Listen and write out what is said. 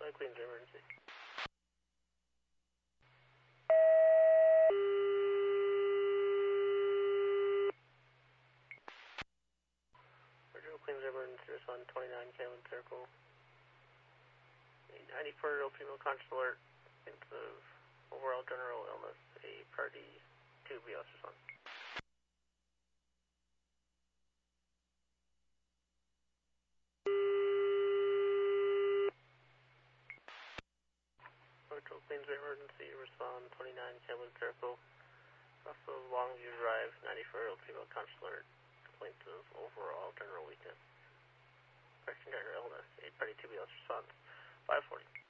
Queens emergency. Original Queens emergency respond 29 Calvin Circle. 94-year-old female conscious alert. Hints of overall general illness. A party 2 BLS response. Original Queens emergency respond 29 Calvin Circle. Off of Longview Drive, 94-year-old female conscious alert. Complaints of overall general weakness. Correction general illness. A party 2 BLS response. 540.